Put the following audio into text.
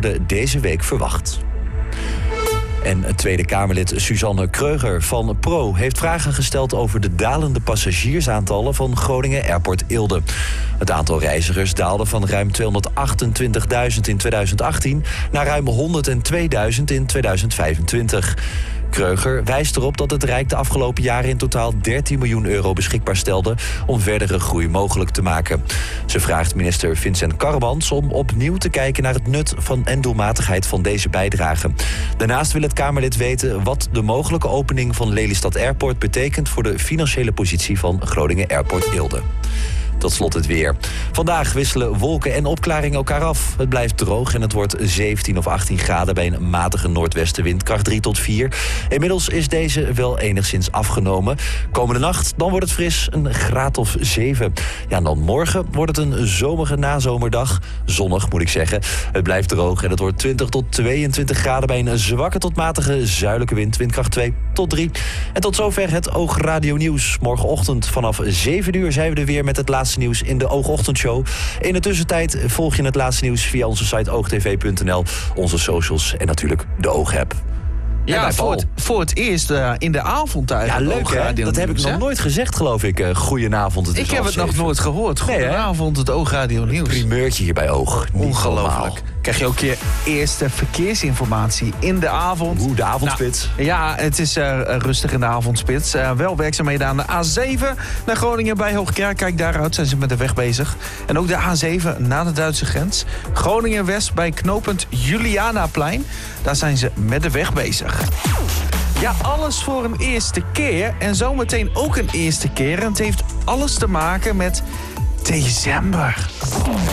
worden deze week verwacht. En Tweede Kamerlid Suzanne Kreuger van Pro heeft vragen gesteld over de dalende passagiersaantallen van Groningen Airport Eelde. Het aantal reizigers daalde van ruim 228.000 in 2018 naar ruim 102.000 in 2025. Kreuger wijst erop dat het Rijk de afgelopen jaren in totaal 13 miljoen euro beschikbaar stelde om verdere groei mogelijk te maken. Ze vraagt minister Vincent Karremans om opnieuw te kijken naar het nut en doelmatigheid van deze bijdrage. Daarnaast wil het Kamerlid weten wat de mogelijke opening van Lelystad Airport betekent voor de financiële positie van Groningen Airport Eelde. Tot slot het weer. Vandaag wisselen wolken en opklaringen elkaar af. Het blijft droog en het wordt 17 of 18 graden bij een matige noordwestenwind, kracht 3 tot 4. Inmiddels is deze wel enigszins afgenomen. Komende nacht, dan wordt het fris, een graad of 7. Ja, en dan morgen wordt het een zomige nazomerdag. Zonnig, moet ik zeggen. Het blijft droog en het wordt 20 tot 22 graden bij een zwakke tot matige zuidelijke wind, windkracht 2 tot 3. En tot zover het Oogradio Nieuws. Morgenochtend vanaf 7 uur zijn we er weer met het laatste nieuws in de Oogochtendshow. In de tussentijd volg je het laatste nieuws via onze site oogtv.nl, onze socials en natuurlijk de Oogapp. Ja, voor het eerst in de avond eigenlijk. Ja, leuk hè? Dat heb ik nog nooit gezegd, geloof ik. Goedenavond. Ik heb het nog nooit gehoord. Goedenavond, het Oogradio Nieuws. Primeurtje hier bij Oog. Ongelooflijk. Krijg je ook je eerste verkeersinformatie in de avond. De avondspits. Nou, ja, het is rustig in de avondspits. Wel werkzaamheden aan de A7 naar Groningen bij Hoogkerk. Kijk, daaruit zijn ze met de weg bezig. En ook de A7 naar de Duitse grens. Groningen West bij knooppunt Julianaplein. Daar zijn ze met de weg bezig. Ja, alles voor een eerste keer. En zometeen ook een eerste keer. En het heeft alles te maken met december.